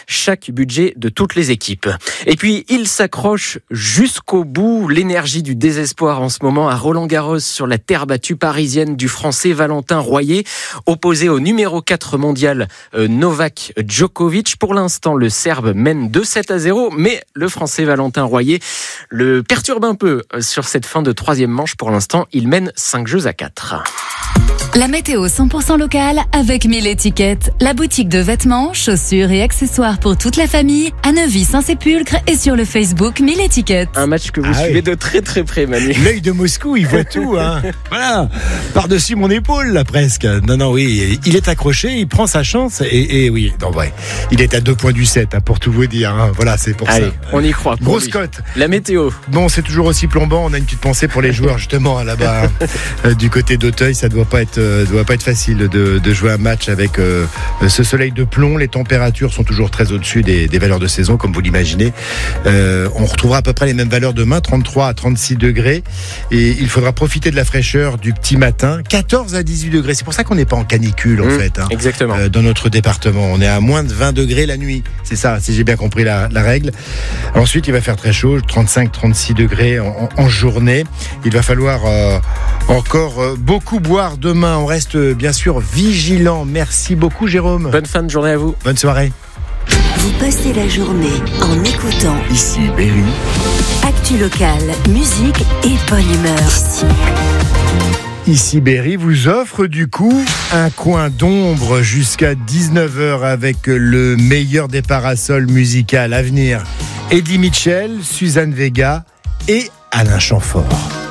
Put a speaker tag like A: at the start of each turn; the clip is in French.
A: chaque budget de toutes les équipes. Et puis, il s'accroche jusqu'au bout. L'énergie du désespoir en ce moment à Roland-Garros sur la terre battue parisienne du Français Valentin Royer, opposé au numéro 4 mondial Novak Djokovic. Pour l'instant, le Serbe mène 2-7-0, mais le Français Valentin Royer le perturbe un peu sur cette fin de troisième manche. Pour l'instant, il mène 5-4.
B: La météo 100% locale avec 1000 étiquettes. La boutique de vêtements, chaussures et accessoires pour toute la famille à Neuvy-Saint-Sépulcre et sur le Facebook 1000 étiquettes.
A: Un match que vous suivez de très très près, Manu.
C: L'œil de Moscou, il voit tout. Voilà, par-dessus mon épaule là presque. Non, oui, il est accroché, il prend sa chance et oui, non, ouais, il est à 2 points du 7 pour tout vous dire. Voilà, c'est pour ça.
A: On y croit.
C: Grosse cote.
A: La météo.
C: Bon, c'est toujours aussi plombant. On a une petite pensée pour les joueurs justement là-bas du côté d'Auteuil. Ça doit pas être facile de jouer un match avec ce soleil de plomb. Les températures sont toujours très au-dessus des valeurs de saison, comme vous l'imaginez. On retrouvera à peu près les mêmes valeurs demain, 33 à 36 degrés. Et il faudra profiter de la fraîcheur du petit matin, 14 à 18 degrés. C'est pour ça qu'on n'est pas en canicule en fait.
A: Exactement.
C: Dans notre département, on est à moins de 20 degrés la nuit. C'est ça, si j'ai bien compris la règle. Ensuite, il va faire très chaud, 35-36 degrés en journée. Il va falloir encore beaucoup boire demain. On reste bien sûr vigilant. Merci beaucoup Jérôme.
A: Bonne fin de journée à vous.
C: Bonne soirée.
D: Vous passez la journée en écoutant
E: Ici Berry.
D: Actu locale, musique et bonne humeur.
C: Ici Berry vous offre du coup un coin d'ombre jusqu'à 19h avec le meilleur des parasols musicales à venir. Eddie Mitchell, Suzanne Vega et Alain Chamfort.